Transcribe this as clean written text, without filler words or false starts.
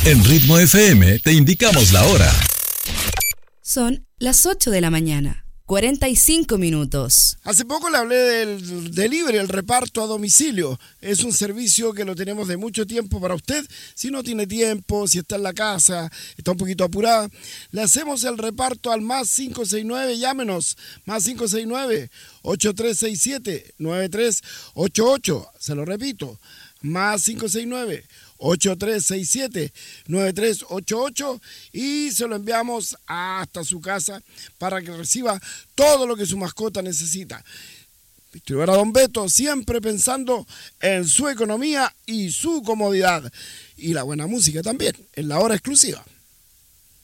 En Ritmo FM te indicamos la hora. Son las 8 de la mañana, 45 minutos. Hace poco le hablé del delivery, el reparto a domicilio. Es un servicio que lo tenemos de mucho tiempo para usted. Si no tiene tiempo, si está en la casa, está un poquito apurada, le hacemos el reparto al más 569, llámenos, más 569-8367-9388. Se lo repito, más 569-8367-9388 y se lo enviamos hasta su casa para que reciba todo lo que su mascota necesita. Distribuidora Don Beto, siempre pensando en su economía y su comodidad. Y la buena música también, en la hora exclusiva.